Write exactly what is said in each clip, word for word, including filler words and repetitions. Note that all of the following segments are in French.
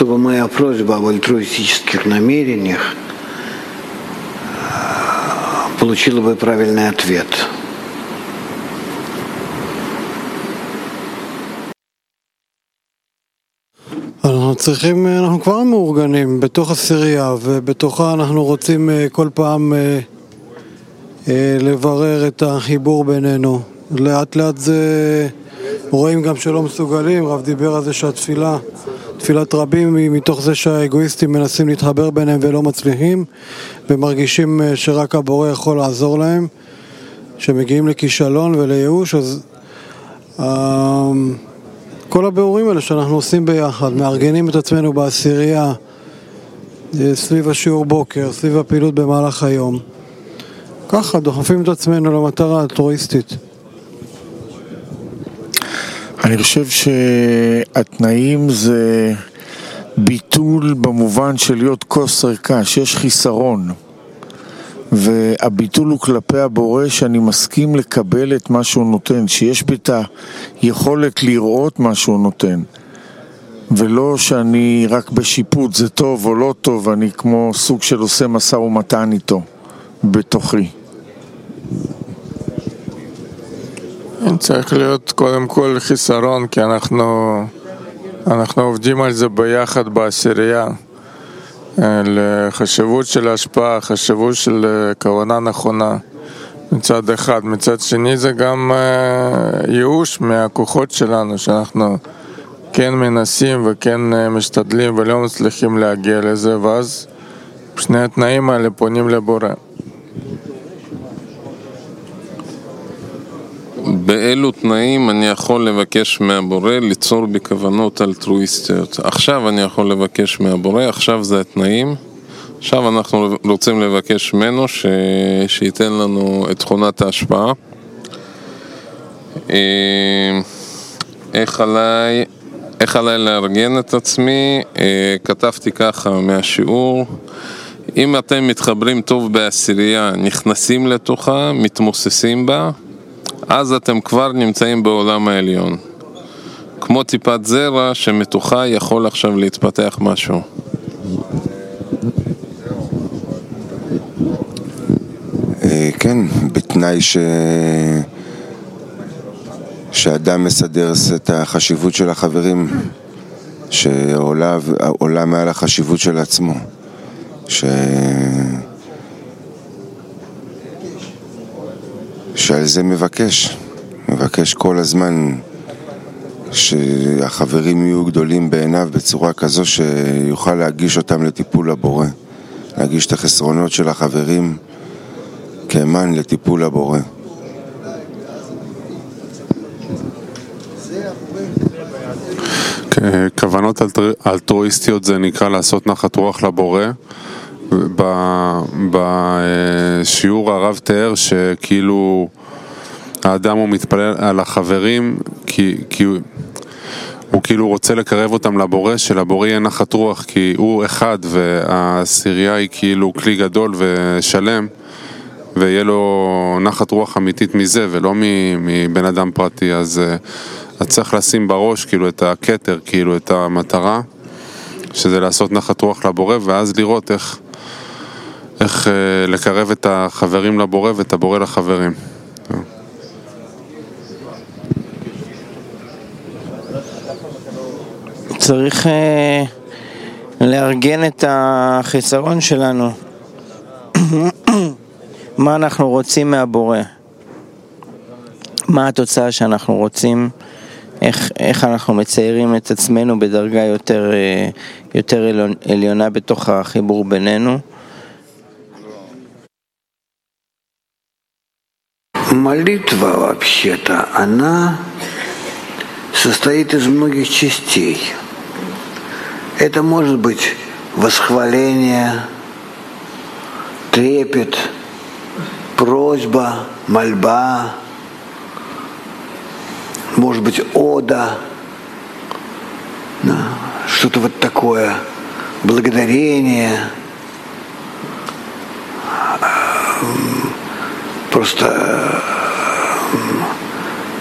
чтобы моя просьба об альтруистических намерениях получила бы правильный ответ. אנחנו צריכים, אנחנו כבר מאורגנים בתוך הסירייה, ובתוכה אנחנו רוצים כל פעם לברר את החיבור בינינו. לאט לאט זה, רואים גם שלא מסוגלים, רב דיבר על זה שהתפילה, תפילת רבים היא מתוך זה שהאגואיסטים מנסים להתחבר ביניהם ולא מצליחים, ומרגישים שרק הבורא יכול לעזור להם, שמגיעים לכישלון ולייאוש. אז כל הביאורים האלה שאנחנו עושים ביחד, מארגנים את עצמנו בעשירייה, סביב השיעור בוקר, סביב הפעילות במהלך היום, ככה דוחפים את עצמנו למטרה אלטרואיסטית. אני חושב שהתנאים זה ביטול במובן של להיות כוס ריקה, שיש חיסרון, והביטול הוא כלפי הבורא שאני מסכים לקבל את מה שהוא נותן, שיש בי את היכולת לראות מה שהוא נותן, ולא שאני רק בשיפוט זה טוב או לא טוב, אני כמו סוג של עושה משא ומתן איתו בתוכי. צריך להיות קודם כל חיסרון, כי אנחנו אנחנו עובדים על זה ביחד בעשירייה, לחשיבות של ההשפעה, חשיבות של כוונה נכונה מצד אחד. מצד שני זה גם ייאוש מהכוחות שלנו, שאנחנו כן מנסים וכן משתדלים ולא מצליחים להגיע לזה, ואז שני התנאים האלה פונים לבורא. באילו תנאים אני יכול לבקש מהבורא ליצור בכוונות אלטרואיסטיות? עכשיו אני יכול לבקש מהבורא, עכשיו זה התנאים. עכשיו אנחנו רוצים לבקש ממנו ש... שייתן לנו את תכונת ההשפעה. איך עליי, איך עליי לארגן את עצמי? כתבתי ככה מהשיעור: אם אתם מתחברים טוב בעשירייה, נכנסים לתוכה, מתמוססים בה, אז אתם כבר נמצאים בעולם העליון. כמו טיפת זרע שמתוכה יכול עכשיו להתפתח משהו. כן, בתנאי ש... שאדם מסדר את החשיבות של החברים, שעולה עולה מעל החשיבות של עצמו, ש... שעל זה מבקש, מבקש כל הזמן שהחברים יהיו גדולים בעיניו בצורה כזו שיוכל להגיש אותם לטיפול הבורא, להגיש את החסרונות של החברים כאמן לטיפול הבורא. כוונות אלטרואיסטיות זה נקרא לעשות נחת רוח לבורא. בשיעור הרב תיאר שכאילו האדם הוא מתפלל על החברים כי, כי הוא, הוא כאילו רוצה לקרב אותם לבורא, שלבורא יהיה נחת רוח, כי הוא אחד והעשירייה היא כאילו כלי גדול ושלם, ויהיה לו נחת רוח אמיתית מזה ולא מבן אדם פרטי. אז את צריך לשים בראש כאילו את הכתר, כאילו את המטרה, שזה לעשות נחת רוח לבורא, ואז לראות איך איך לקרב את החברים לבורא ואת הבורא לחברים. צריך לארגן את החיסרון שלנו. מה אנחנו רוצים מהבורא? מה התוצאה שאנחנו רוצים? איך, איך אנחנו מציירים את עצמנו בדרגה יותר, יותר עליונה בתוך החיבור בינינו? Молитва, вообще-то, она состоит из многих частей. Это может быть восхваление, трепет, просьба, мольба, может быть, ода, да, что-то вот такое, благодарение, просто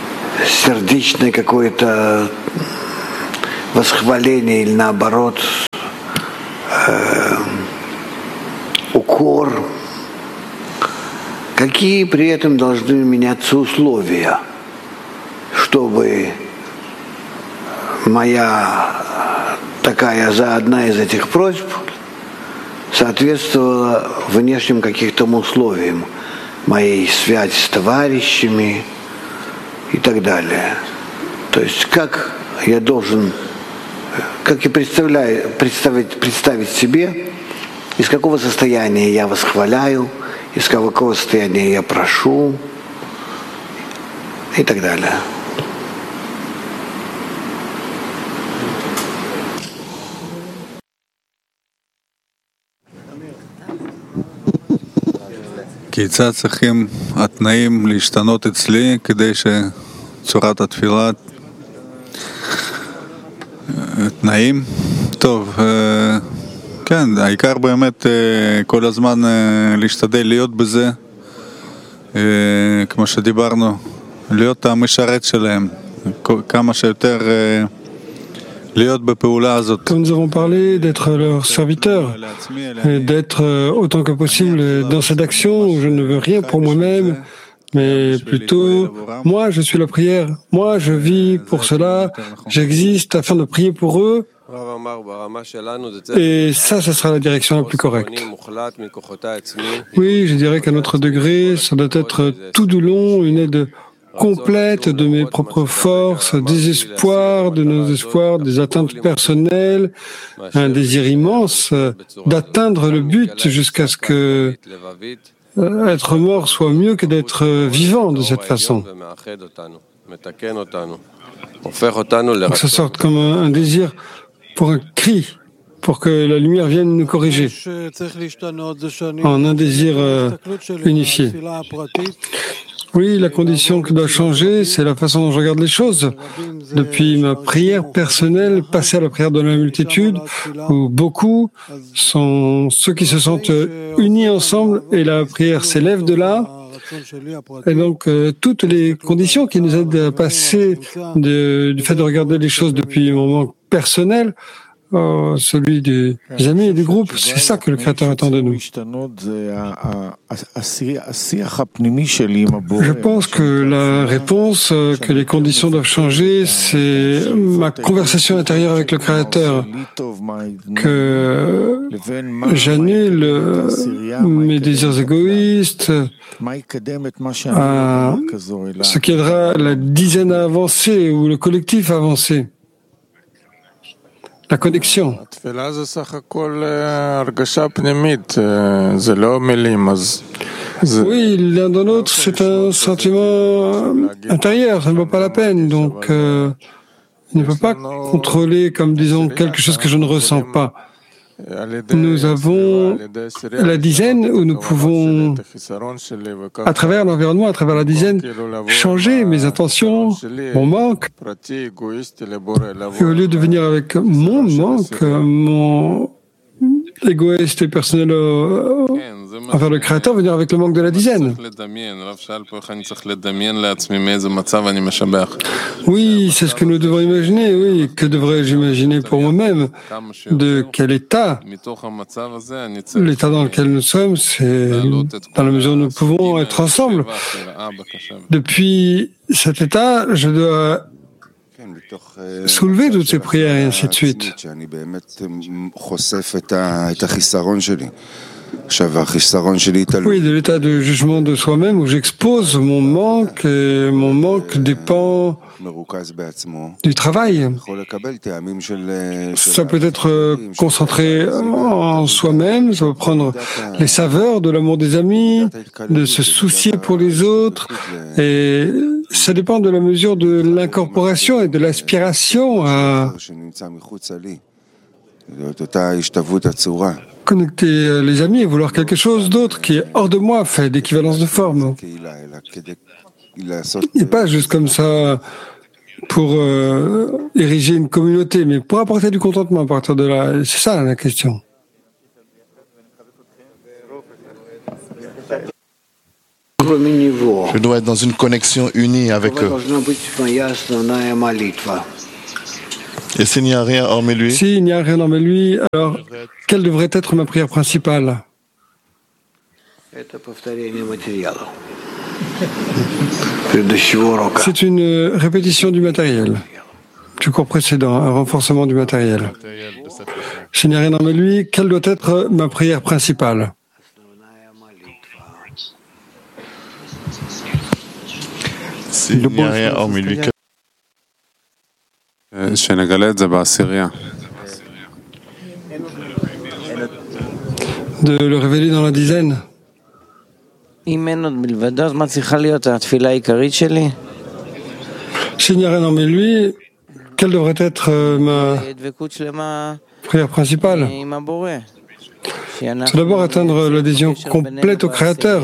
сердечное какое-то восхваление или наоборот э, укор, какие при этом должны меняться условия, чтобы моя такая за одна из этих просьб соответствовала внешним каким-то условиям моей связи с товарищами и так далее. То есть как я должен, как я представляю, представить, представить себе, из какого состояния я восхваляю, из какого состояния я прошу и так далее. כיצד צריכים התנאים להשתנות אצלי כדי שצורת התפילה תנאים? טוב, כן, העיקר באמת כל הזמן להשתדל להיות בזה, כמו שדיברנו, להיות המשרת שלהם, כמה שיותר Comme nous avons parlé, d'être leur serviteur, d'être autant que possible dans cette action où je ne veux rien pour moi-même, mais plutôt, moi je suis la prière, moi je vis pour cela, j'existe afin de prier pour eux, et ça, ce sera la direction la plus correcte. Oui, je dirais qu'à notre degré, ça doit être tout du long une aide complète de mes propres forces, des espoirs, de nos espoirs, des attentes personnelles, un désir immense d'atteindre le but jusqu'à ce que être mort soit mieux que d'être vivant de cette façon. Donc ça sort comme un, un désir pour un cri, pour que la lumière vienne nous corriger, en un désir euh, unifié. Oui, la condition qui doit changer, c'est la façon dont je regarde les choses. Depuis ma prière personnelle, passée à la prière de la multitude, où beaucoup sont ceux qui se sentent unis ensemble et la prière s'élève de là. Et donc, euh, toutes les conditions qui nous aident à passer de, du fait de regarder les choses depuis mon manque personnel, Oh, celui des amis et du groupe, c'est ça que le Créateur attend de nous. Je pense que la réponse, que les conditions doivent changer, c'est ma conversation intérieure avec le Créateur, que j'annule mes désirs égoïstes, à ce qui aidera la dizaine à avancer ou le collectif à avancer. La connexion. Oui, l'un dans l'autre, c'est un sentiment intérieur, ça ne vaut pas la peine, donc euh, il ne peut pas contrôler comme, disons, quelque chose que je ne ressens pas. Nous avons la dizaine où nous pouvons, à travers l'environnement, à travers la dizaine, changer mes intentions, mon manque. Et au lieu de venir avec mon manque, mon égoïste et personnel envers le Créateur, venir avec le manque de la dizaine. Oui, c'est ce que nous devons imaginer, oui. Que devrais-je imaginer pour moi-même? De quel état? L'état dans lequel nous sommes, c'est dans la mesure où nous pouvons être ensemble. Depuis cet état, je dois soulever toutes ces prières et ainsi de suite. Oui, de l'état de jugement de soi-même où j'expose mon manque et mon manque dépend du travail. Ça peut être concentré en soi-même, ça peut prendre les saveurs de l'amour des amis, de se soucier pour les autres, et ça dépend de la mesure de l'incorporation et de l'aspiration à connecter les amis et vouloir quelque chose d'autre qui est hors de moi, fait d'équivalence de forme. Et pas juste comme ça pour euh, ériger une communauté, mais pour apporter du contentement à partir de là. C'est ça la question. Je dois être dans une connexion unie avec eux. Et s'il n'y a rien hormis lui? S'il n'y a rien hormis lui, alors quelle devrait être ma prière principale? C'est une répétition du matériel, du cours précédent, un renforcement du matériel. S'il n'y a rien hormis lui, quelle doit être ma prière principale? S'il n'y a rien hormis lui, שנגלה את זה בעשירייה. De le révéler dans la dizaine. אם אין עוד מלבדו, אז מה צריכה להיות התפילה העיקרית שלי? S'il n'y a rien hormis lui, quelle devrait être ma prière principale? C'est d'abord atteindre l'adhésion complète au Créateur,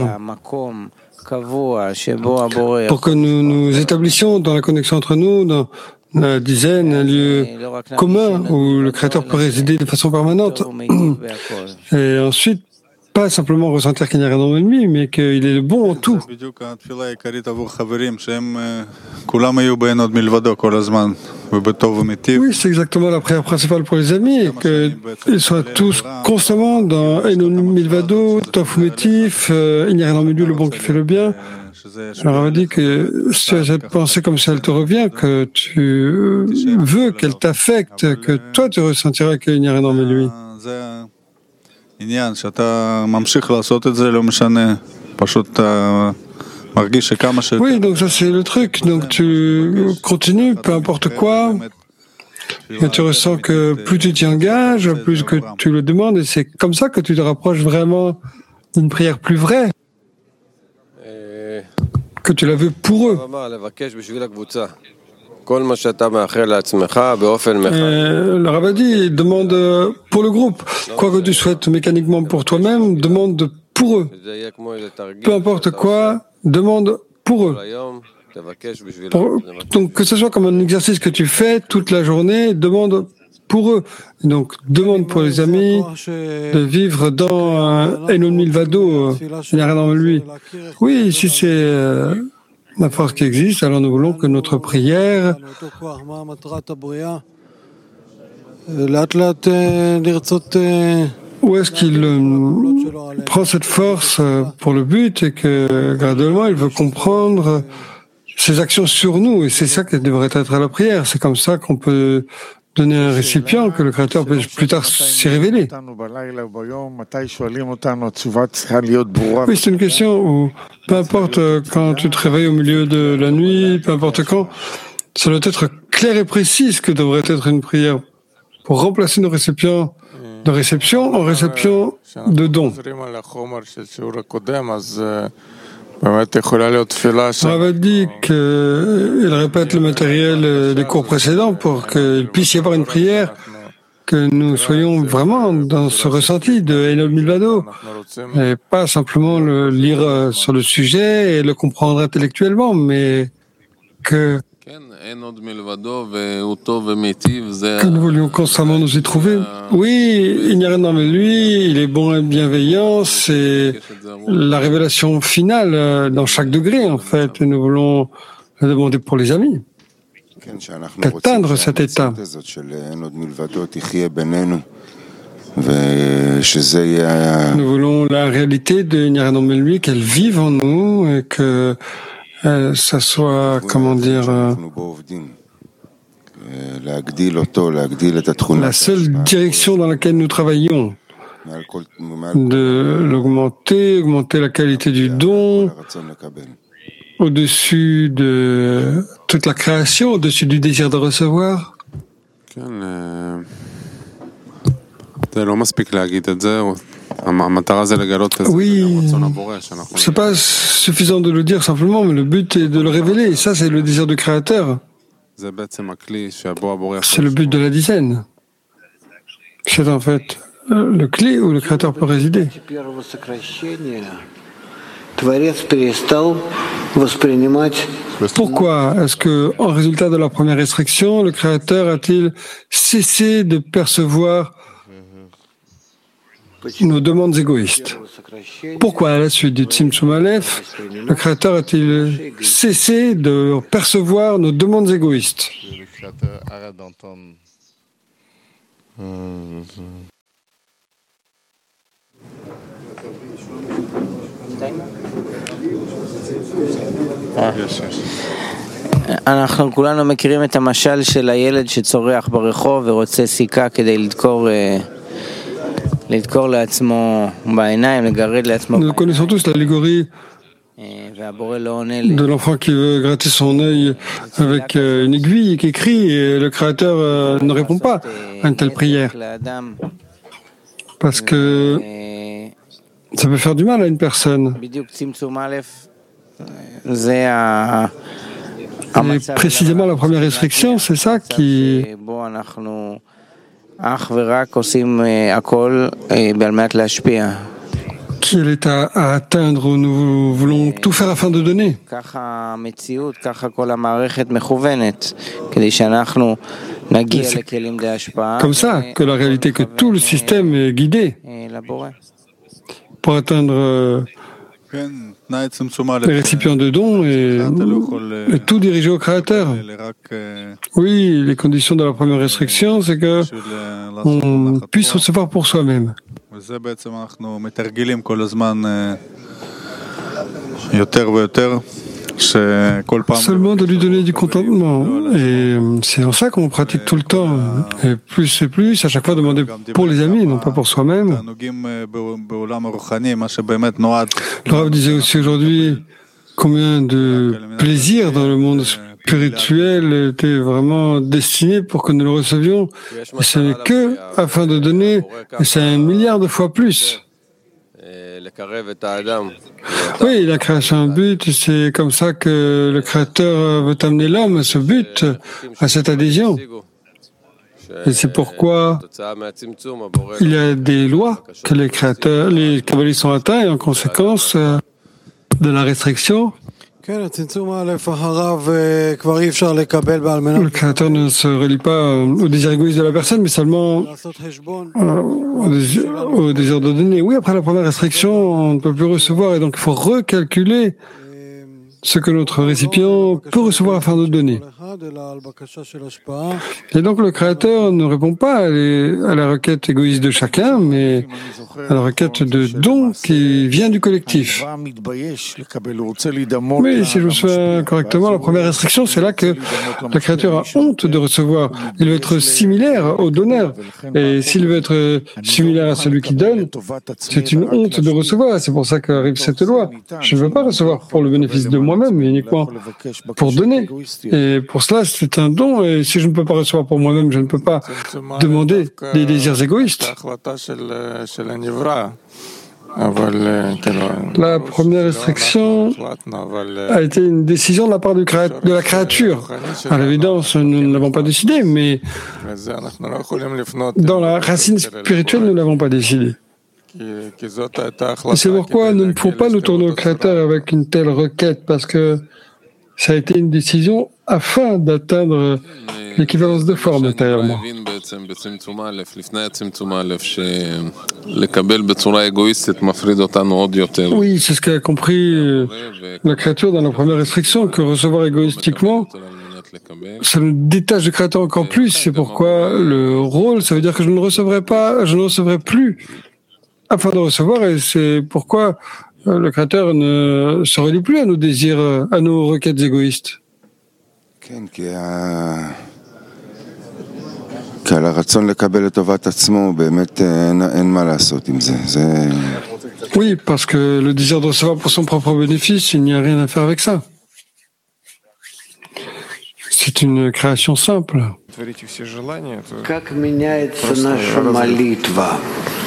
pour que nous nous établissions dans la connexion entre nous, dans la dizaine, un lieu commun où le Créateur peut résider de façon permanente. Et ensuite, pas simplement ressentir qu'il n'y a rien dans lui, mais qu'il est le bon en tout. Oui, c'est exactement la prière principale pour les amis, qu'ils soient tous constamment dans Enon Milvado, Tov Métif, il n'y a rien dans le milieu, le bon qui fait le bien. Alors on m'a dit que si tu as cette pensée comme ça, elle te revient, que tu veux qu'elle t'affecte, que toi tu ressentiras qu'il n'y a rien dans lui. Oui, donc ça c'est le truc. Donc tu continues, peu importe quoi, et tu ressens que plus tu t'y engages, plus que tu le demandes, et c'est comme ça que tu te rapproches vraiment d'une prière plus vraie, que tu la veux pour eux. Euh, le Rav a dit, demande pour le groupe. Quoi que tu souhaites mécaniquement pour toi-même, demande pour eux. Peu importe quoi, demande pour eux. Pour, donc que ce soit comme un exercice que tu fais toute la journée, demande pour eux. Donc demande pour les amis de vivre dans Enon Milvado, il n'y a rien dans lui. Oui, si c'est euh, la force qui existe, alors nous voulons que notre prière où est-ce qu'il euh, prend cette force euh, pour le but et que graduellement il veut comprendre ses actions sur nous, et c'est ça qui devrait être la prière. C'est comme ça qu'on peut donner un récipient que le Créateur peut plus tard s'y révéler. Oui, c'est une question où, peu importe quand tu te réveilles au milieu de la nuit, peu importe quand, ça doit être clair et précis ce que devrait être une prière pour remplacer nos récipients de réception en réception de don. On avait dit qu'il répète le matériel des cours précédents pour qu'il puisse y avoir une prière, que nous soyons vraiment dans ce ressenti de Enon Milvado, et pas simplement le lire sur le sujet et le comprendre intellectuellement, mais que que nous voulions constamment nous y trouver. Oui, il n'y a rien dans lui, il est bon et bienveillant, c'est la révélation finale dans chaque degré, en fait. Nous voulons le demander pour les amis, d'atteindre cet état. Nous voulons la réalité de il n'y a rien dans lui, qu'elle vive en nous et que Euh, ça soit, comment dire, euh, la seule direction dans laquelle nous travaillons, de l'augmenter, augmenter la qualité du don, au-dessus de toute la création, au-dessus du désir de recevoir. Oui, c'est pas suffisant de le dire simplement, mais le but est de le révéler. Et ça, c'est le désir du Créateur. C'est le but de la dizaine. C'est en fait le clé où le Créateur peut résider. Pourquoi est-ce que, en résultat de la première restriction, le Créateur a-t-il cessé de percevoir nos demandes égoïstes? Pourquoi, à la suite du Tzimtzum Aleph, le Créateur a-t-il cessé de percevoir nos demandes égoïstes? אנחנו כולנו מכירים את המשל של הילד שצורח ברחוב ורוצה סיכה כדי לדקור לדקור לעצמו בעיניים, לגרד לעצמו בעיניים. Nous connaissons tous l'allégorie de l'enfant qui veut gratter son œil avec une aiguille et qui crie et le Créateur ne répond pas à une telle prière. Parce que ça peut faire du mal à une personne. Et précisément la première restriction, c'est ça qui... qui est l'état à atteindre où nous voulons tout faire afin de donner. Comme ça, que la réalité, que tout le système est guidé pour atteindre les récipients de dons et, et tout dirigé au Créateur. Oui, les conditions de la première restriction, c'est que on puisse recevoir pour soi-même. Seulement de lui donner du contentement. Et c'est en ça qu'on pratique tout le temps. Et plus et plus, à chaque fois demander pour les amis, non pas pour soi-même. Le Rav disait aussi aujourd'hui combien de plaisir dans le monde spirituel était vraiment destiné pour que nous le recevions. Et ce n'est que afin de donner, et c'est un milliard de fois plus. Oui, la création a un but, c'est comme ça que le Créateur veut amener l'homme à ce but, à cette adhésion. Et c'est pourquoi il y a des lois que les créateurs, les kabbalistes sont atteints, et en conséquence de la restriction, le Créateur ne se relie pas au désir égoïste de la personne, mais seulement au désir, au désir de donner. Oui, après la première restriction, on ne peut plus recevoir, et donc il faut recalculer ce que notre récipient peut recevoir afin de donner. Et donc le Créateur ne répond pas à, les, à la requête égoïste de chacun, mais à la requête de don qui vient du collectif. Mais si je me souviens correctement, la première restriction, c'est là que le Créateur a honte de recevoir. Il veut être similaire au donneur. Et s'il veut être similaire à celui qui donne, c'est une honte de recevoir. C'est pour ça qu'arrive cette loi. Je ne veux pas recevoir pour le bénéfice de moi-même, mais uniquement pour donner. Et pour cela, c'est un don, et si je ne peux pas recevoir pour moi-même, je ne peux pas demander des désirs égoïstes. La première restriction a été une décision de la part du créa... de la créature. À l'évidence, nous ne l'avons pas décidé, mais dans la racine spirituelle, nous ne l'avons pas décidé. Et c'est pourquoi nous ne pouvons pas nous tourner au Créateur avec une telle requête, parce que ça a été une décision afin d'atteindre l'équivalence de forme intérieurement. Oui, c'est ce qu'a compris la créature dans la première restriction, que recevoir égoïstiquement, ça nous détache du Créateur encore plus. C'est pourquoi le rôle, ça veut dire que je ne recevrai pas, je ne recevrai plus afin de recevoir, et c'est pourquoi le Créateur ne se relie plus à nos désirs, à nos requêtes égoïstes. Oui, parce que le désir de recevoir pour son propre bénéfice, il n'y a rien à faire avec ça. C'est une création simple. Как меняется наша молитва?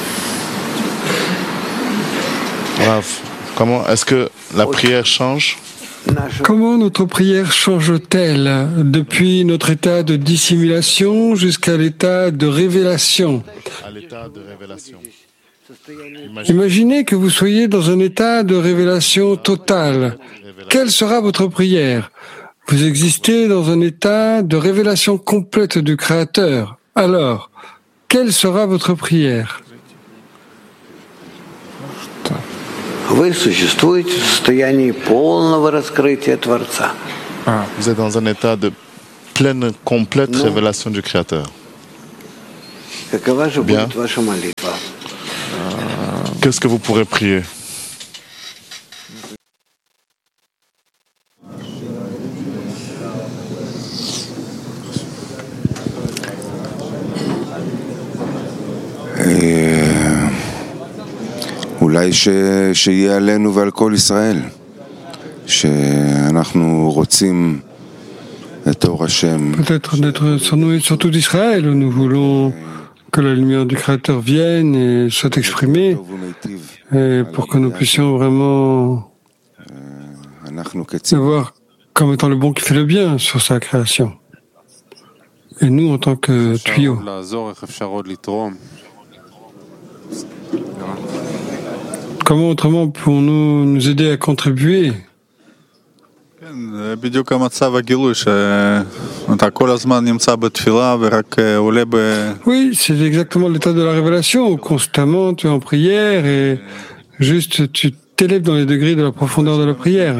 Rav, comment est-ce que la prière change? Comment notre prière change-t-elle depuis notre état de dissimulation jusqu'à l'état de révélation? À l'état de révélation. Imaginez que vous soyez dans un état de révélation totale. Quelle sera votre prière? Vous existez dans un état de révélation complète du Créateur. Alors, quelle sera votre prière? Вы существуете в состоянии полного раскрытия Творца. Vous êtes dans un état de pleine, complète révélation du Créateur. Bien. Qu'est-ce que vous pourrez prier? אולי ש... שיהיה עלינו ועל כל ישראל, שאנחנו רוצים את אור השם. Peut-être d'être sur nous et sur tout Israël. Nous voulons que la lumière du Créateur vienne et soit exprimée, et pour que nous puissions vraiment le voir comme étant le bon qui fait le bien sur sa création. Et nous, en tant que tuyaux. Comment autrement pouvons-nous nous aider à contribuer? בדיוק המצב הגילוי שאתה כל הזמן נמצא בתפילה ורק עולה ב... Oui, c'est exactement l'état de la révélation. Constamment, tu es en prière et juste tu t'élèves dans les degrés de la profondeur de la prière.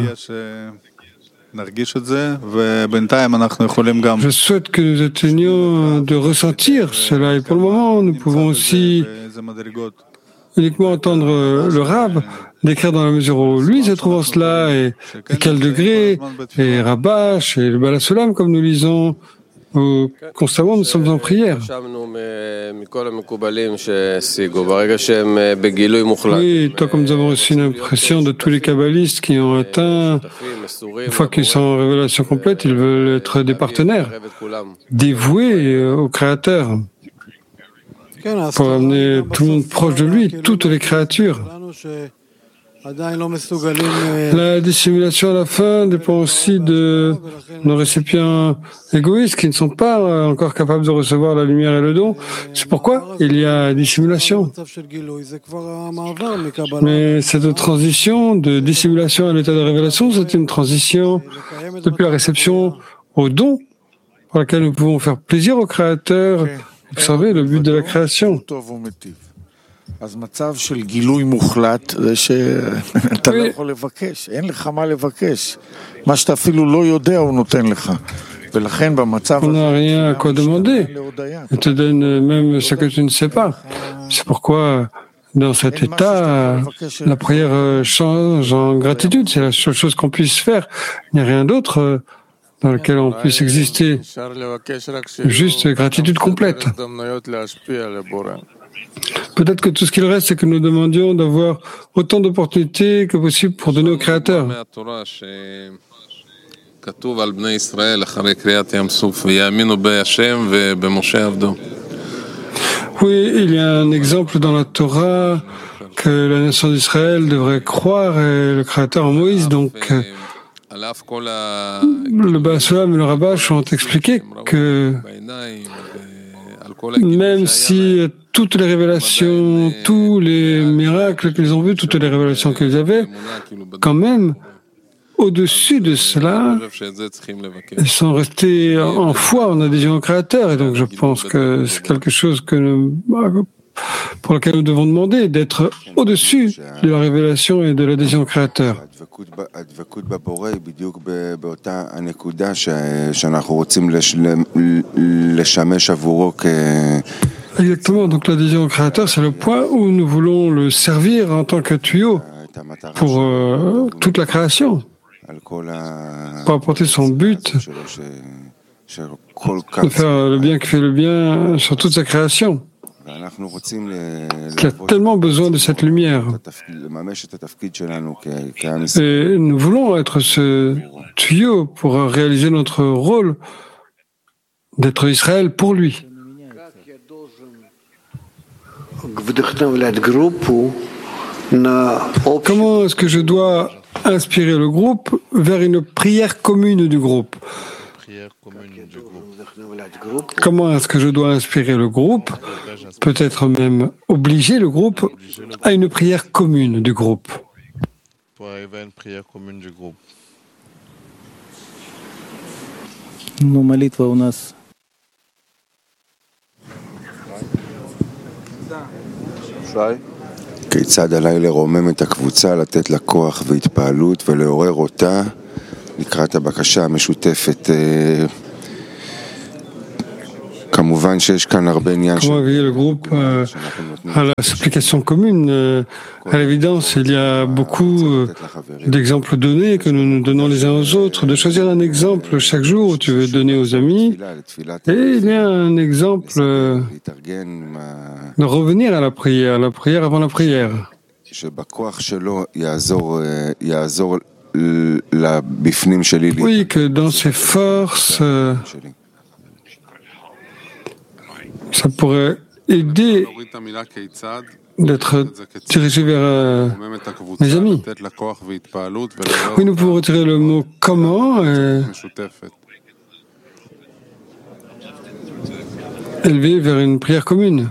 Je souhaite que nous atteignions de ressentir cela et pour le moment, nous pouvons aussi uniquement entendre le Rab décrire dans la mesure où lui se trouve en cela et à quel degré, et Rabash et le Balasulam comme nous lisons, où constamment nous sommes en prière. Oui, toi comme nous avons reçu une impression de tous les kabbalistes qui ont atteint, une fois qu'ils sont en révélation complète, ils veulent être des partenaires, dévoués au Créateur, pour amener tout le monde proche de lui, toutes les créatures. La dissimulation à la fin dépend aussi de nos récipients égoïstes qui ne sont pas encore capables de recevoir la lumière et le don. C'est pourquoi il y a dissimulation. Mais cette transition de dissimulation à l'état de révélation, c'est une transition depuis la réception au don, pour laquelle nous pouvons faire plaisir au Créateur, observer le but de la création. אז מצב של גילוי מוחלט זה שאתה לא יכול לבקש, אין לך מה לבקש. מה שאתה אפילו לא יודע הוא נותן לך. ולכן במצב הזה... On n'a rien à quoi demander. Il te donne même ce que tu ne sais pas. C'est pourquoi, dans cet état, la prière change en gratitude. C'est la seule chose qu'on puisse faire. Il n'y a rien d'autre dans lequel on puisse exister. Juste gratitude complète. Peut-être que tout ce qu'il reste, c'est que nous demandions d'avoir autant d'opportunités que possible pour donner au Créateur. Oui, il y a un exemple dans la Torah que la nation d'Israël devrait croire et le Créateur en Moïse. Donc, le Balasulam et le Rabash ont expliqué que même si toutes les révélations, tous les miracles qu'ils ont vus, toutes les révélations qu'ils avaient, quand même, au-dessus de cela, ils sont restés en foi, en adhésion au Créateur. Et donc je pense que c'est quelque chose que nous, pour lequel nous devons demander, d'être au-dessus de la révélation et de l'adhésion au Créateur. Exactement, donc l'adhésion au Créateur, c'est le point où nous voulons le servir en tant que tuyau pour euh, toute la création, pour apporter son but, de faire le bien qui fait le bien sur toute sa création, qui a tellement besoin de cette lumière. Et nous voulons être ce tuyau pour réaliser notre rôle d'être Israël pour lui. Comment est-ce que je dois inspirer le groupe vers une prière commune du groupe? Comment est-ce que je dois inspirer le groupe, peut-être même obliger le groupe à une prière commune du groupe? Pour arriver à une prière commune du groupe. Ну, молитва у нас. כיצד עליי לרומם את הקבוצה, לתת לה כוח והתפעלות ולעורר אותה לקראת הבקשה המשותפת כמובן שיש כאן הרבה עניין של... Comment éveiller le groupe euh, à la supplication commune euh, à l'évidence, il y a beaucoup euh, d'exemples donnés que nous nous donnons les uns aux autres, de choisir un exemple chaque jour où tu veux donner aux amis, et il y a un exemple euh, de revenir à la prière, la prière avant la prière. Oui, que dans ses forces, euh, ça pourrait aider d'être dirigé vers euh, mes amis. Oui, nous pouvons retirer le mot « comment » et élever vers une prière commune.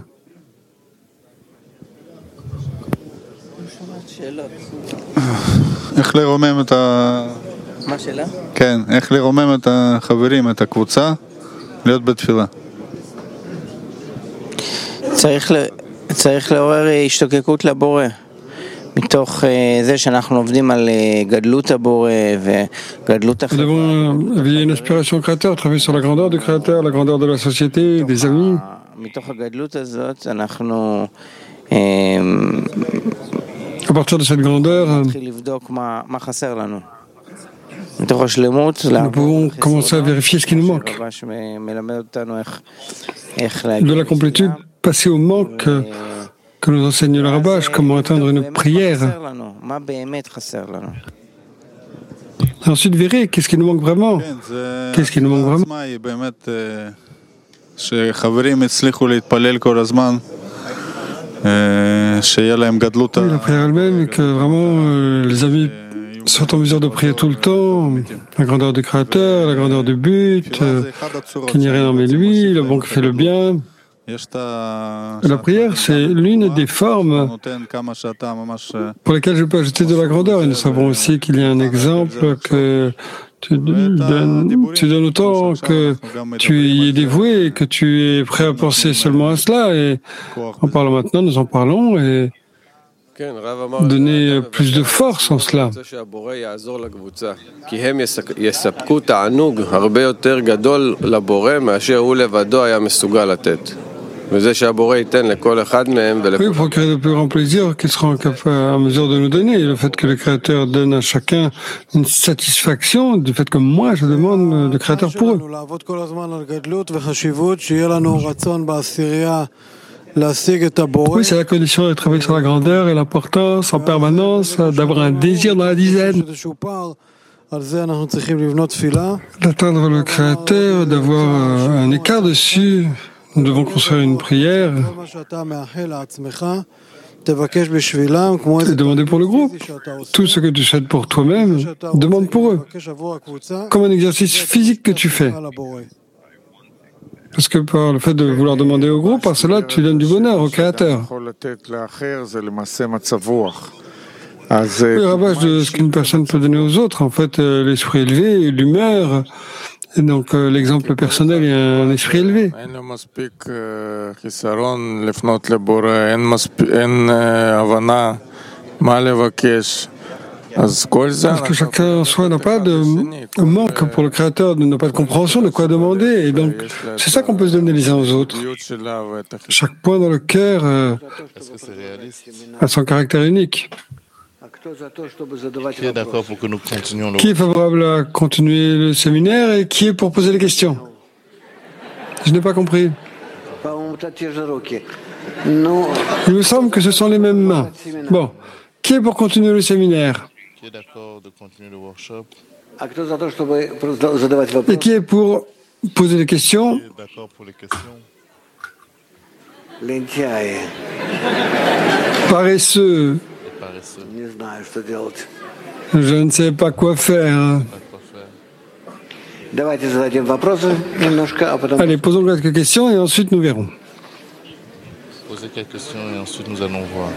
איך לרומם את ה... מה שאלה? כן, איך לרומם את החברים, את הקבוצה, להיות בתפילה. צריך, צריך לעורר השתוקקות לבורא, מתוך זה שאנחנו עובדים על גדלות הבורא וגדלות החברה. Nous devons éveiller une aspiration créateur, travailler sur la grandeur du créateur, la grandeur de la société, des amis. מתוך הגדלות הזאת אנחנו... À partir de cette grandeur, nous pouvons commencer à vérifier ce qui nous manque. De la complétude, passer au manque que nous enseigne le Rabash, comment atteindre une prière. Et ensuite, verrez qu'est-ce qui nous manque vraiment. Qu'est-ce qui nous manque vraiment. שיהיה להם גדלות ה... La prière elle-même, et que vraiment euh, les amis sont en mesure de prier tout le temps, la grandeur du Créateur, la grandeur du but, euh, qu'il n'y a rien en lui, le bon qui fait le bien. La prière, c'est l'une des formes pour lesquelles je peux ajouter de la grandeur. Et nous savons aussi qu'il y a un exemple que tu donnes, tu donnes autant que tu y es dévoué et que tu es prêt à penser seulement à cela. Et en parlant maintenant, nous en parlons et donner plus de force en cela. Oui, pour créer de plus grand plaisir qu'ils seront à mesure de nous donner. Et le fait que le Créateur donne à chacun une satisfaction du fait que moi je demande le Créateur pour eux. Oui, c'est la condition de travailler sur la grandeur et l'importance en permanence d'avoir un désir dans la dizaine. D'atteindre le Créateur, d'avoir un écart dessus. Nous devons construire une prière et demander pour le groupe. Tout ce que tu souhaites pour toi-même, demande pour eux. Comme un exercice physique que tu fais. Parce que par le fait de vouloir demander au groupe, par cela, tu donnes du bonheur au Créateur. Le ravage de ce qu'une personne peut donner aux autres, en fait, l'esprit élevé, l'humeur. Et donc euh, l'exemple personnel est un esprit élevé. Parce que chacun en soi n'a pas de manque pour le Créateur, n'a pas de compréhension de quoi demander. Et donc c'est ça qu'on peut se donner les uns aux autres. Chaque point dans le cœur euh, a son caractère unique. Qui est d'accord pour que nous continuions le... Qui est favorable à continuer le séminaire et qui est pour poser les questions? Je n'ai pas compris. Il me semble que ce sont les mêmes mains. Bon, qui est pour continuer le séminaire? Qui est d'accord de continuer le workshop? Et qui est pour poser des questions? Qui est d'accord pour les questions? Paresseux. Je ne sais pas quoi faire. Allez, posons quelques questions et ensuite nous verrons. Posez quelques questions et ensuite nous allons voir.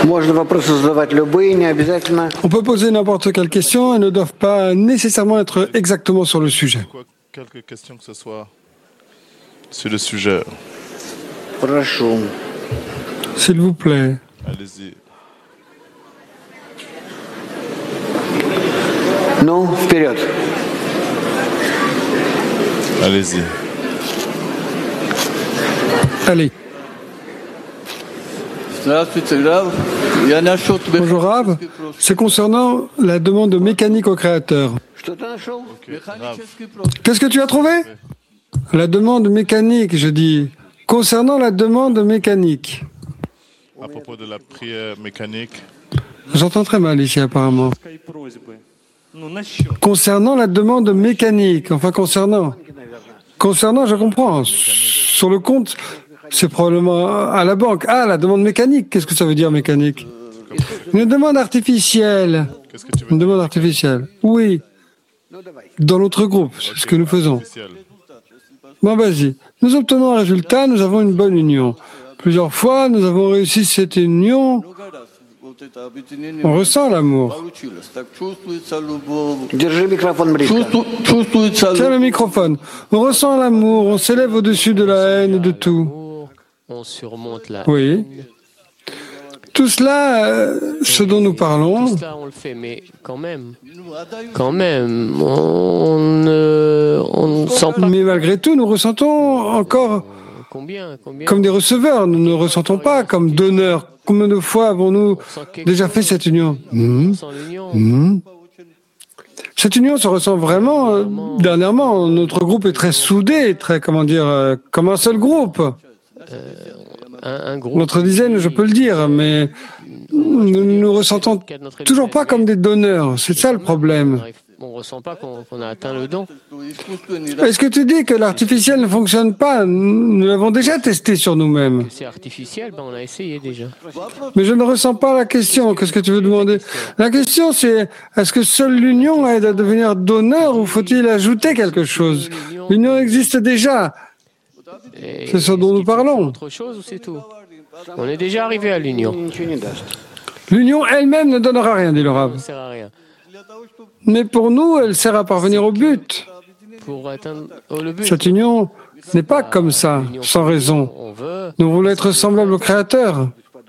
On peut poser n'importe quelle question, elles ne doivent pas nécessairement être exactement sur le sujet. Quelques questions que ce soit sur le sujet. S'il vous plaît. Allez-y. Non, вперед. Allez-y. Allez. Bonjour Rav, c'est concernant la demande mécanique au Créateur. Qu'est-ce que tu as trouvé? La demande mécanique, je dis. Concernant la demande mécanique. À propos de la prière mécanique. J'entends très mal ici apparemment. Concernant la demande mécanique, enfin concernant. Concernant, je comprends. Sur le compte, c'est probablement à la banque. Ah, la demande mécanique, qu'est-ce que ça veut dire mécanique? Une demande artificielle. Une demande artificielle. Oui. Dans notre groupe, c'est ce que nous faisons. Bon, vas-y. Nous obtenons un résultat, nous avons une bonne union. Plusieurs fois, nous avons réussi cette union. On ressent l'amour. Tiens le microphone. On ressent l'amour, on s'élève au-dessus de la haine et de tout. On surmonte la Oui. Tout cela, euh, ce dont nous parlons. Tout cela, on le fait, mais quand même, quand même, on ne on sent pas. Mais malgré tout, nous ressentons encore combien, combien comme des receveurs. Nous ne ressentons pas comme donneurs. Combien de fois avons-nous déjà fait cette union? Mmh. Mmh. Cette union se ressent vraiment. Euh, dernièrement, notre groupe est très soudé, très, comment dire, euh, comme un seul groupe. Euh, un, un groupe. Notre dizaine, je peux le dire, mais nous ne nous ressentons toujours pas comme des donneurs. C'est ça le problème. On ne ressent pas qu'on qu'on a atteint le don. Est-ce que tu dis que l'artificiel ne fonctionne pas? Nous l'avons déjà testé sur nous-mêmes. C'est artificiel, ben on a essayé déjà. Mais je ne ressens pas la question. Qu'est-ce que tu veux demander? La question, c'est est-ce que seule l'union aide à devenir donneur ou faut-il ajouter quelque chose? L'union existe déjà. C'est ce dont nous parlons. Autre chose ou c'est tout? On est déjà arrivé à l'union. L'union elle-même ne donnera rien, dit le Rav. Ça ne sert à rien. Mais pour nous, elle sert à parvenir au but. Pour atteindre oh, le but. Cette union n'est pas comme ça, sans raison. Nous voulons être semblables au Créateur.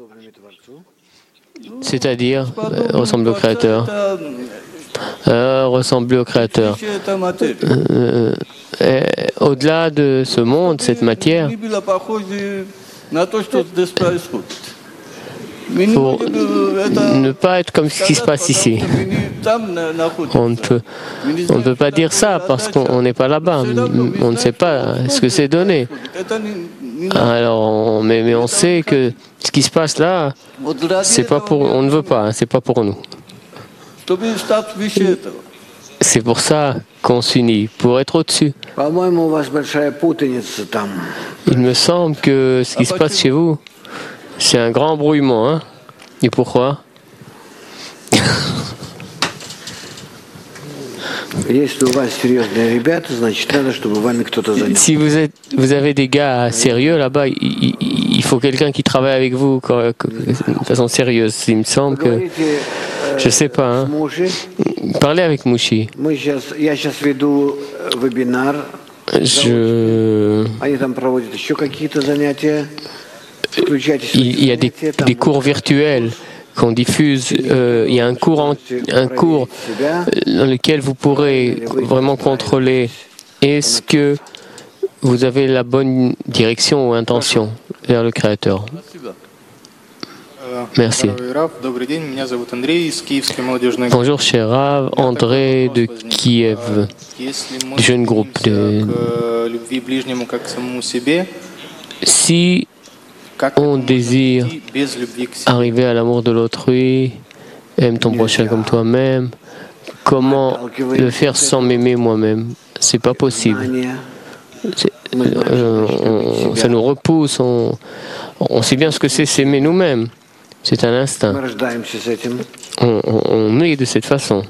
C'est-à-dire, euh, ressembler au Créateur. Euh, ressembler au Créateur. Euh, euh, au-delà de ce monde, cette matière, pour ne pas être comme ce qui se passe ici. On ne peut, on ne peut pas dire ça parce qu'on n'est pas là-bas. On ne sait pas ce que c'est donné. Alors, on, mais, mais on sait que ce qui se passe là, c'est pas pour, on ne veut pas, hein, c'est pas pour nous. C'est pour ça qu'on s'unit, pour être au-dessus. Il me semble que ce qui se passe chez vous, c'est un grand brouillement, hein? Et pourquoi? Si vous êtes, vous avez des gars sérieux là-bas, il, il faut quelqu'un qui travaille avec vous de façon sérieuse. Il me semble que, je sais pas. Hein. Parlez avec Mouchi. Je... Il y a des, des cours virtuels qu'on diffuse. Euh, il y a un cours, en, un cours dans lequel vous pourrez vraiment contrôler est-ce que vous avez la bonne direction ou intention vers le Créateur. Merci. Bonjour, cher Rav, André de Kiev, du jeune groupe. De... Si on désire arriver à l'amour de l'autrui, aime ton prochain comme toi-même, comment le faire sans m'aimer moi-même? C'est pas possible. Euh, on, ça nous repousse, on, on sait bien ce que c'est s'aimer nous-mêmes. C'est un instinct. On, on, on est de cette façon.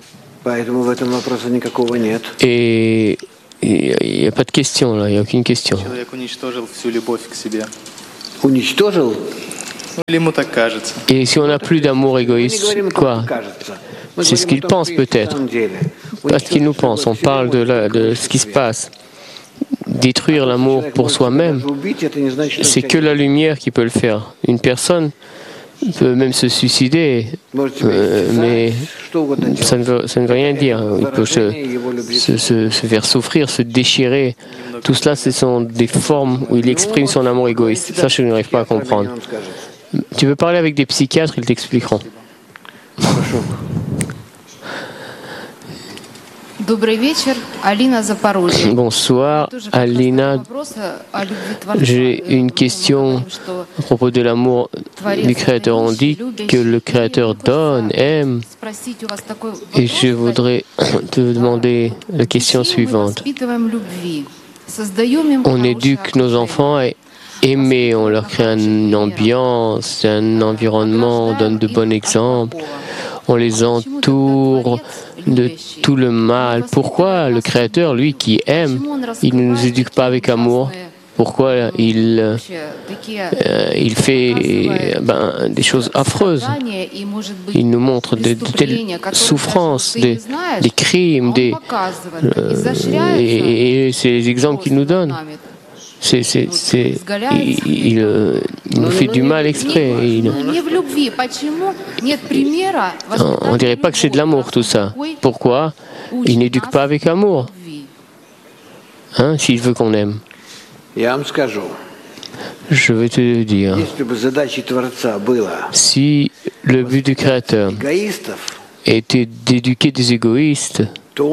Et il n'y a pas de question là, il n'y a aucune question. Et si on n'a plus d'amour égoïste, quoi? C'est ce qu'il pense peut-être. Pas ce qu'il nous pense. On parle de, la, de ce qui se passe. Détruire l'amour pour soi-même, c'est que la lumière qui peut le faire. Une personne peut même se suicider, euh, mais ça ne, veut, ça ne veut rien dire. Il peut se, se, se, se faire souffrir, se déchirer. Tout cela, ce sont des formes où il exprime son amour égoïste. Ça, je n'arrive pas à comprendre. Tu veux parler avec des psychiatres, ils t'expliqueront. Bonsoir, Alina. J'ai une question à propos de l'amour du Créateur. On dit que le Créateur donne, aime. Et je voudrais te demander la question suivante. On éduque nos enfants à aimer, on leur crée une ambiance, un environnement, on donne de bons exemples. On les entoure de tout le mal. Pourquoi le Créateur, lui qui aime, il ne nous éduque pas avec amour? Pourquoi il, euh, il fait ben, des choses affreuses? Il nous montre de, de telles souffrances, des, des crimes, des, euh, et, et c'est les exemples qu'il nous donne. C'est, c'est, c'est, il, il, il nous fait du mal exprès. Il, on ne dirait pas que c'est de l'amour tout ça. Pourquoi? Il n'éduque pas avec amour. Hein, s'il veut qu'on aime. Je vais te dire, si le but du Créateur était d'éduquer des égoïstes,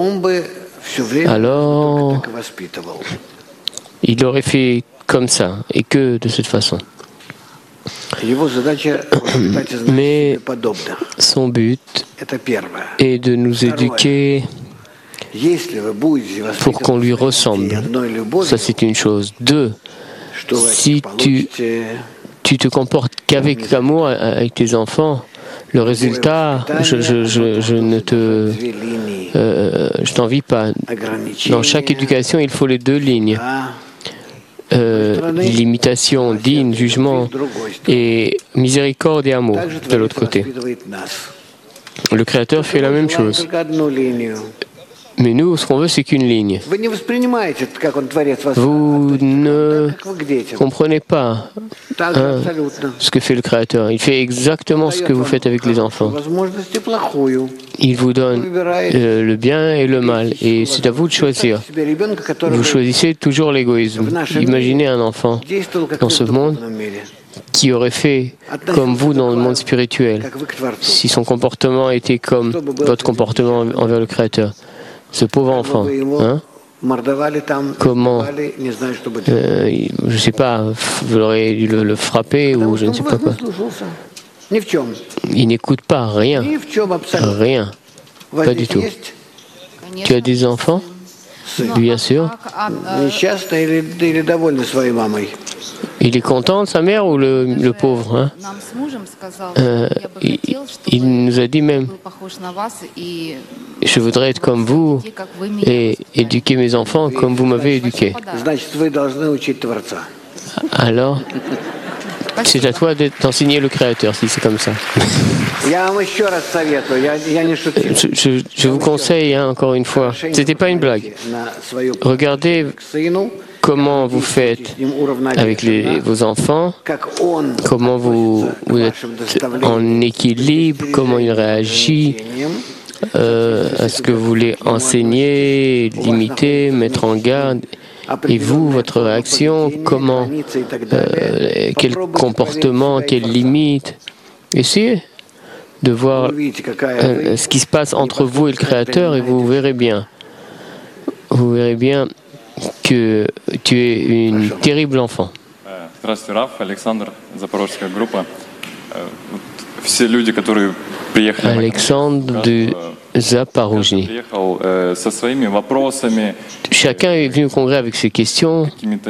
alors il aurait fait comme ça, et que de cette façon. Mais son but est de nous éduquer pour qu'on lui ressemble. Ça, c'est une chose. Deux, si tu, tu te comportes qu'avec amour avec tes enfants, le résultat, je, je, je, je ne te, euh, je t'envie pas. Dans chaque éducation, il faut les deux lignes. Euh, limitation, digne, jugement et miséricorde et amour de l'autre côté. Le Créateur fait la même chose. Mais nous, ce qu'on veut, c'est qu'une ligne. Vous ne comprenez pas hein, ce que fait le Créateur. Il fait exactement ce que vous faites avec les enfants. Il vous donne euh, le bien et le mal. Et c'est à vous de choisir. Vous choisissez toujours l'égoïsme. Imaginez un enfant dans ce monde qui aurait fait comme vous dans le monde spirituel, si son comportement était comme votre comportement envers le Créateur. Ce pauvre enfant, hein? Comment, euh, je ne sais pas, vous aurez dû le, le frapper ou je ne sais pas quoi. Il n'écoute pas, rien, rien, pas du tout. Tu as des enfants? Bien sûr. Il est content de sa mère ou le, le pauvre hein? euh, il, il nous a dit même, je voudrais être comme vous et éduquer mes enfants comme vous m'avez éduqué. Alors, c'est à toi d'enseigner le Créateur si c'est comme ça. Je, je, je vous conseille hein, encore une fois, c'était pas une blague. Regardez comment vous faites avec les, vos enfants, comment vous, vous êtes en équilibre, comment il réagit euh, à ce que vous voulez enseigner, limiter, mettre en garde. Et vous, votre réaction, comment, euh, quel comportement, quelle limite. Essayez de voir euh, ce qui se passe entre vous et le Créateur et vous verrez bien. Vous verrez bien que tu es une terrible enfant. Здравствуйте, Раф, Александр, Запорожская группа. Все люди, которые приехали Alexandre de Zaporozhny. Chacun est venu au congrès avec ses questions,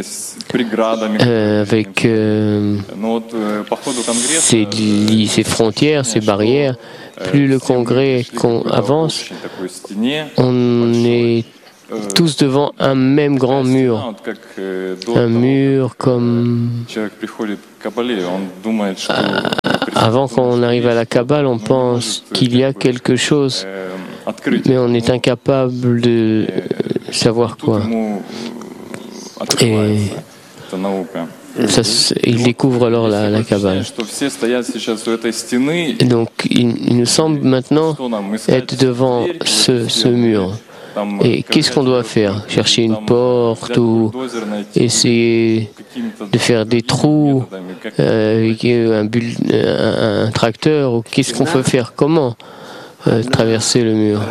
euh, avec euh, ses, ses frontières, ses barrières. Plus le congrès qu'on avance, on est tous devant un même grand mur. Un mur comme... Avant qu'on arrive à la Kabbale, on pense qu'il y a quelque chose, mais on est incapable de savoir quoi. Et ça, il découvre alors la, la Kabbale. Donc, il, il nous semble maintenant être devant ce, ce mur. Et qu'est-ce qu'on doit faire? Chercher une porte ou essayer de faire des trous euh, avec un, bulle, un, un tracteur, ou qu'est-ce qu'on peut faire? Comment euh, traverser le mur?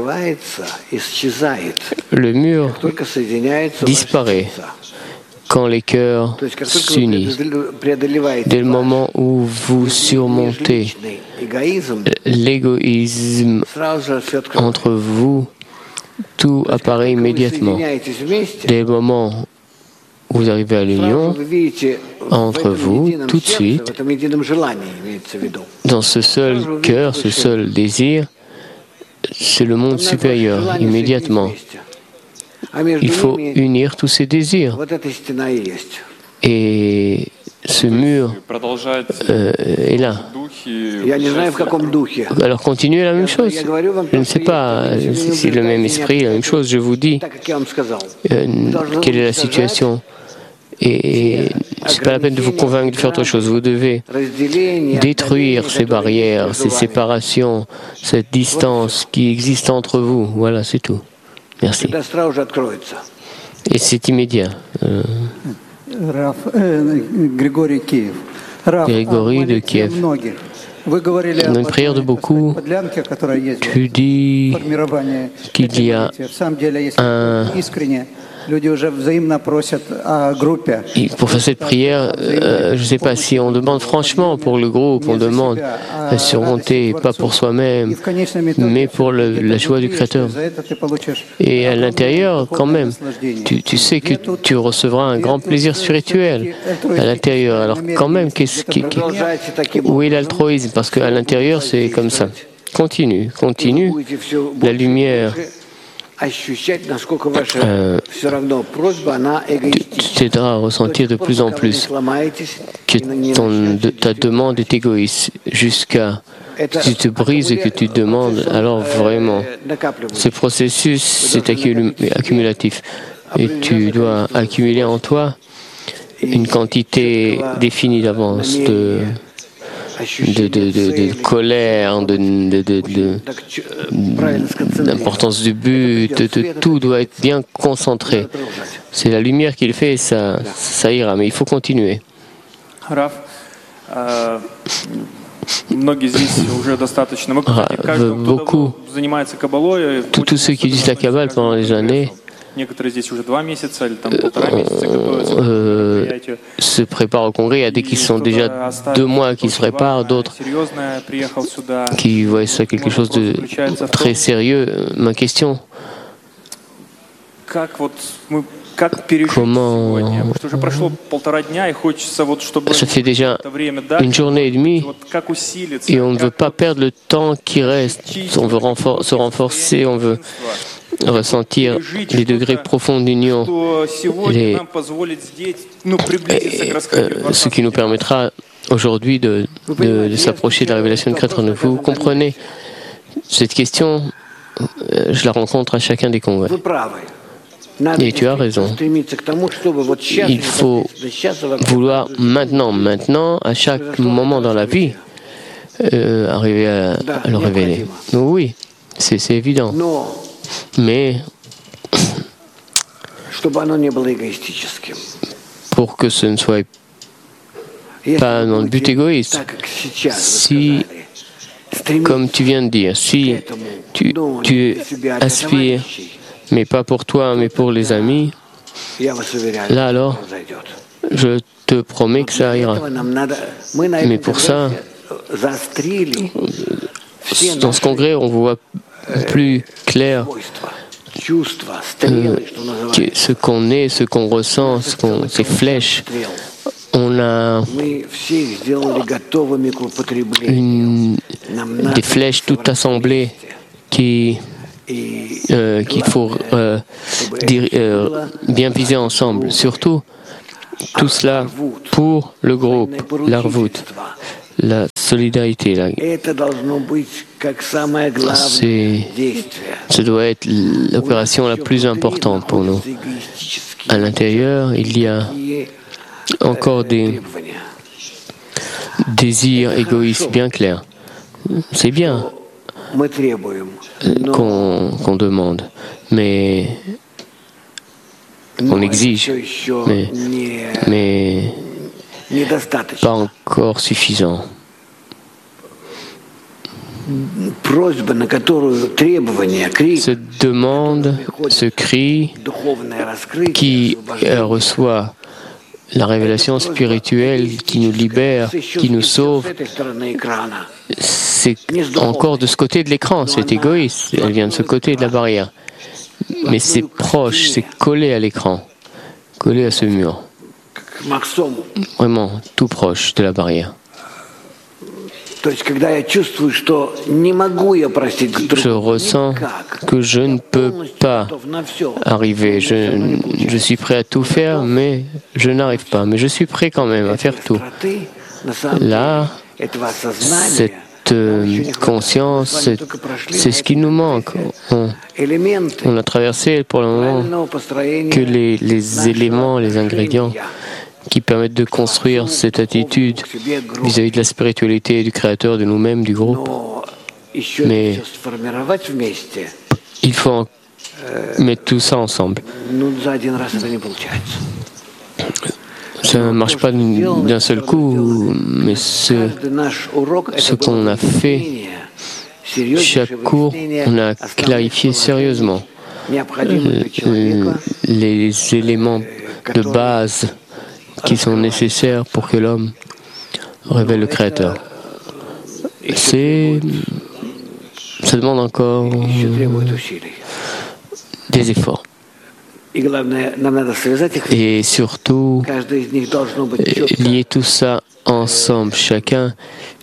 Le mur disparaît quand les cœurs s'unissent. Dès le moment où vous surmontez l'égoïsme entre vous, tout apparaît immédiatement. Dès le moment où vous arrivez à l'union entre vous, tout de suite, dans ce seul cœur, ce seul désir, c'est le monde supérieur, immédiatement. Il faut unir tous ces désirs. Et ce mur euh, est là. Alors continuez la même chose. Je ne sais pas si c'est le même esprit, la même chose. Je vous dis euh, quelle est la situation. Et ce n'est pas la peine de vous convaincre de faire autre chose. Vous devez détruire ces barrières, ces séparations, cette distance qui existe entre vous. Voilà, c'est tout. Merci. Et c'est immédiat. Euh... Grégory de Kiev. Dans une prière de beaucoup, tu dis qu'il y a un... Et pour faire cette prière, euh, je ne sais pas si on demande franchement pour le groupe, on demande à surmonter, pas pour soi-même, mais pour le, la joie du Créateur. Et à l'intérieur, quand même, tu, tu sais que tu recevras un grand plaisir spirituel à l'intérieur. Alors quand même, qu'est-ce, qui, qui, où est l'altruisme? Parce qu'à l'intérieur, c'est comme ça. Continue, continue. La lumière... Euh, tu t'aideras à ressentir de plus en plus que ton, de, ta demande est égoïste jusqu'à ce que tu te brises et que tu demandes. Alors vraiment, ce processus c'est accumulatif et tu dois accumuler en toi une quantité définie d'avance de De, de, de, de colère, de, de, de, de, d'importance du but, de, de, tout doit être bien concentré. C'est la lumière qui le fait et ça, ça ira, mais il faut continuer. Rav, beaucoup, tous ceux qui disent la Kabbale pendant des années, Euh, se préparent au congrès. Il y a des qui sont déjà deux mois qui se préparent, d'autres qui voient ça quelque chose de très sérieux. Ma question, comment ça fait déjà une journée et demie et on ne veut pas perdre le temps qui reste, on veut renfor- se renforcer, on veut ressentir les degrés profonds d'union, les, et, euh, ce qui nous permettra aujourd'hui de, de, de s'approcher de la révélation de Créateur. Vous comprenez cette question, euh, je la rencontre à chacun des congrès. Et tu as raison. Il faut vouloir maintenant, maintenant, à chaque moment dans la vie, euh, arriver à, à le révéler. Oui, c'est, c'est évident. Mais pour que ce ne soit pas dans le but égoïste, si, comme tu viens de dire, si tu, tu aspires, mais pas pour toi, mais pour les amis, là alors, je te promets que ça ira. Mais pour ça, dans ce congrès, on voit plus clair euh, ce qu'on est, ce qu'on ressent, ce qu'on, ces flèches. On a une, des flèches toutes assemblées qui euh, qu'il faut euh, dire, euh, bien viser ensemble. Surtout, tout cela pour le groupe, l'arvout, la solidarité. La... C'est, ça doit être l'opération la plus importante pour nous. À l'intérieur, il y a encore des désirs égoïstes bien clairs. C'est bien qu'on, qu'on demande, mais on exige, mais, mais pas encore suffisant. Cette demande, ce cri qui reçoit la révélation spirituelle qui nous libère, qui nous sauve, c'est encore de ce côté de l'écran, c'est égoïste, elle vient de ce côté de la barrière. Mais c'est proche, c'est collé à l'écran, collé à ce mur. Vraiment, tout proche de la barrière. Je ressens que je ne peux pas arriver. Je, je suis prêt à tout faire, mais je n'arrive pas. Mais je suis prêt quand même à faire tout. Là, cette conscience, c'est, c'est ce qui nous manque. On, on a traversé pour le moment que les, les éléments, les ingrédients qui permettent de construire cette attitude vis-à-vis de la spiritualité et du Créateur, de nous-mêmes, du groupe. Mais il faut mettre tout ça ensemble. Ça ne marche pas d'un seul coup, mais ce, ce qu'on a fait, chaque cours, on a clarifié sérieusement les éléments de base qui sont nécessaires pour que l'homme révèle le Créateur. C'est, ça demande encore des efforts. Et surtout, lier tout ça ensemble, chacun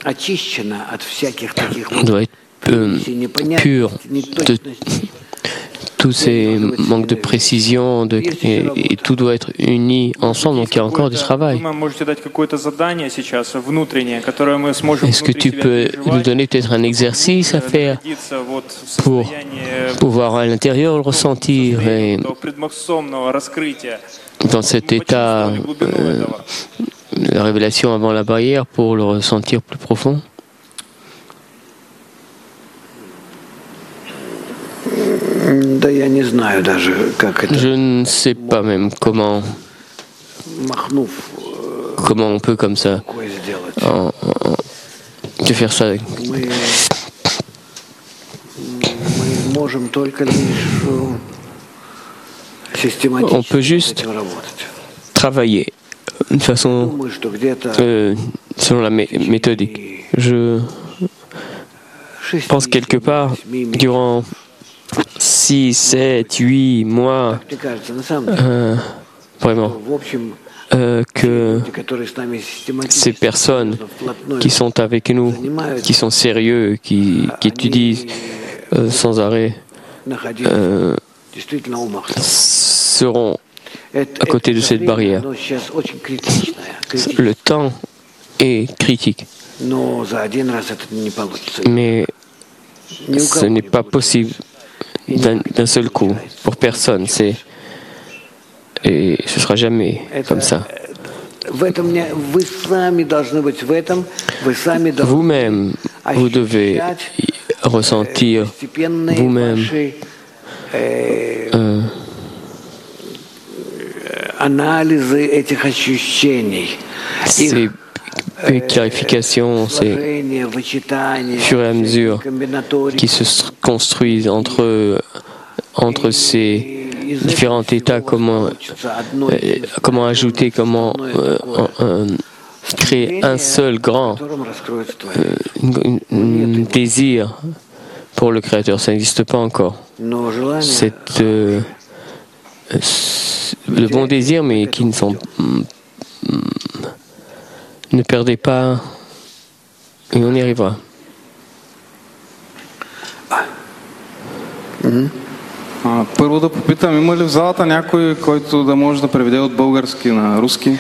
doit être euh, pur de tous ces manques de précision, de, et, et tout doit être uni ensemble, donc il y a encore du travail. Est-ce que tu peux nous donner peut-être un exercice à faire pour pouvoir à l'intérieur le ressentir et dans cet état, euh, la révélation avant la barrière, pour le ressentir plus profond? Je ne sais pas même comment, comment on peut comme ça en, en, de faire ça. On peut juste travailler d'une façon euh, selon la mé- méthodique. Je pense quelque part durant six, sept, huit mois, euh, vraiment, euh, que ces personnes qui sont avec nous, qui sont sérieux, qui, qui étudient euh, sans arrêt, euh, seront à côté de cette barrière. Le temps est critique, mais ce n'est pas possible d'un, d'un seul coup, pour personne. C'est, et ce ne sera jamais comme ça. Vous-même, vous devez ressentir vous-même euh, ces clarifications, ces fur et à mesure qui se construisent entre, entre ces différents états, comment, euh, comment ajouter, comment euh, euh, créer un seul grand euh, désir pour le Créateur. Ça n'existe pas encore. Cette, euh, de bons désirs, mais qui ne sont... Ne perdez pas, et on y arrivera. А, първо да попитам, има ли в залата някой, който да може да преведе от български на руски?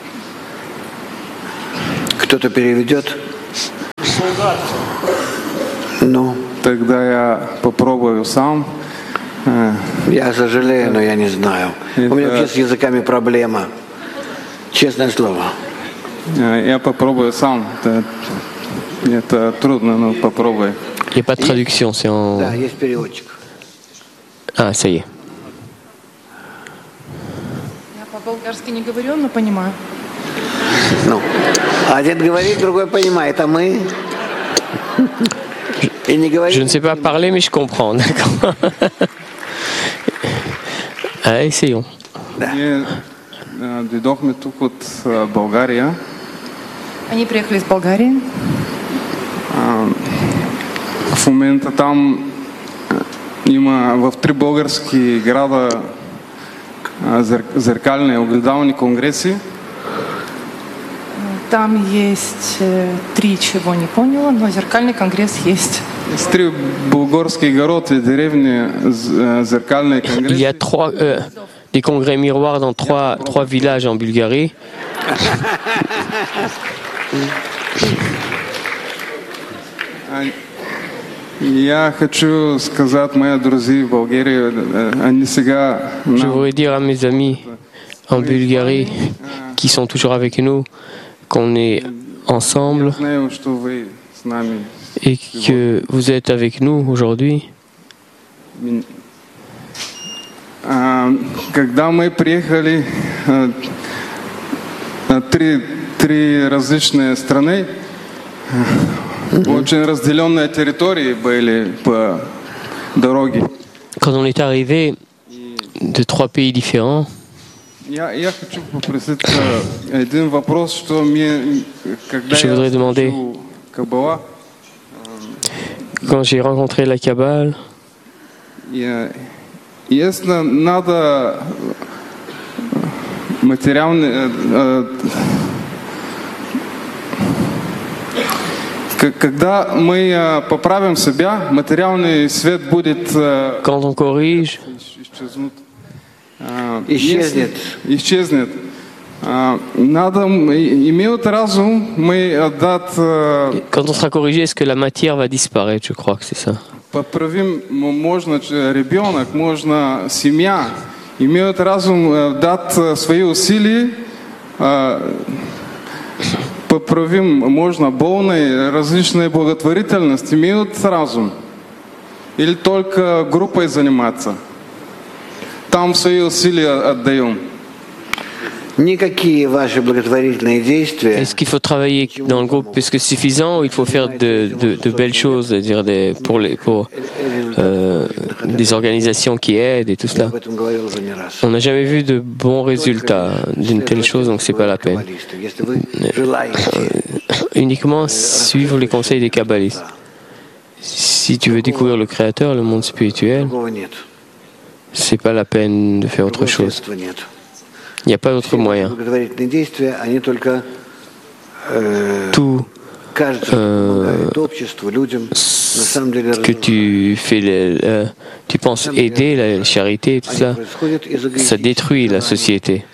Кто-то переведет? Ну. Тогда я попробую сам. Я сожалею, но я не знаю. Это... У меня вообще с языками проблема. Честное слово. Я попробую сам. Это, это трудно, но попробуй. Il n'y a pas de traduction, c'est en... Да, есть переводчик. Ah, ça y est. Я по-болгарски не говорю, но понимаю. Ну, один говорит, другой понимает, а мы... И не говорит... Je ne sais pas parler, mais je comprends, d'accord. Ah, essayons. Ние дойдохме тук от България. Они приехали из Болгарии. В момента там има в три български града зеркальни огледални конгреси. Там есть три, чего не поняла, но зеркальный конгресс есть. С три болгарские города и деревни зеркальные конгрессы. Il y a trois, euh, des congrès miroirs dans trois, trois villages en Bulgarie. Я хочу сказать моим друзьям в Болгарии, они сега... Je voudrais dire à mes amis en Bulgarie qui sont toujours avec nous qu'on est ensemble et que vous êtes avec nous aujourd'hui. Когда мы приехали на три, три различные страны, очень разделенные территории были по дороге. Quand on est arrivé de trois pays différents, Я, я хочу попросить один вопрос, что мне, когда je voudrais я demander, слушаю Каббала, quand j'ai rencontré la Kabbale, я, если надо материальный, э, э, когда мы э, поправим себя, материальный свет будет э, quand on corrige, исчезнет. Исчезнет. Надо иметь разум, мы отдать. Quand on sera corrigé, est-ce que la matière va disparaître? Je crois que c'est ça. Поправим, можно ребенок, можно семья. Имеют разум дать свои усилия. Поправим, можно полной различной благотворительности. Имеют разум. Или только группой заниматься. Там свои усилия отдаем. Никакие ваши благотворительные действия. Est-ce qu'il faut travailler dans le groupe? Est-ce que c'est suffisant ou il faut faire de, de, de belles choses, c'est-à-dire des, pour, les, pour euh, des organisations qui aident et tout cela? On n'a jamais vu de bons résultats d'une telle chose, donc c'est pas la peine. Euh, uniquement suivre les conseils des kabbalistes. Si tu veux découvrir le Créateur, le monde spirituel, c'est pas la peine de faire autre chose. Il n'y a pas d'autre moyen. Tout euh, ce que tu fais, euh, tu penses aider la charité, tout ça, ça détruit la société.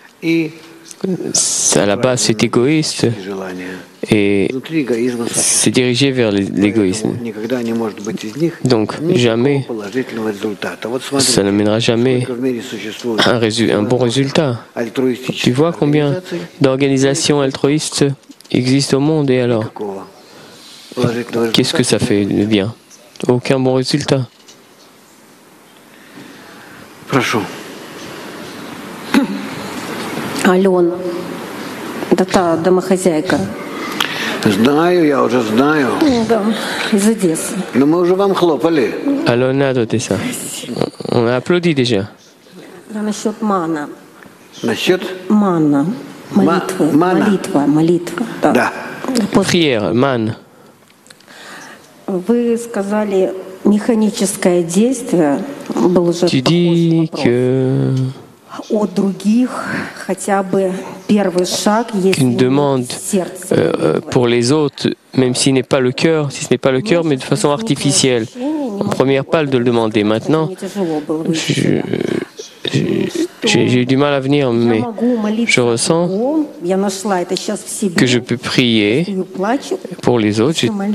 À la base, c'est égoïste et c'est dirigé vers l'égoïsme. Donc, jamais, ça n'amènera jamais un, résu- un bon résultat. Tu vois combien d'organisations altruistes existent au monde et alors, qu'est-ce que ça fait de bien? Aucun bon résultat. Прошу. Алена, это та домохозяйка. Знаю, я уже знаю. Да, из Одессы. Но мы уже вам хлопали. Alona d'Odessa. On a applaudi déjà. Да, насчет мана. Насчет? Манна. Молитва. Мана. Молитва. Молитва. Да. Да. Prière, man. Вы сказали механическое действие. Был уже Tu dis que от других хотя бы первый шаг, если qu'une demande euh, pour les autres, même s'il n'est pas le cœur, si ce n'est pas le cœur, mais de façon artificielle, première pas de le demander. Maintenant, je, j'ai, j'ai eu du mal à venir, mais je ressens que je peux prier pour les autres. J'ai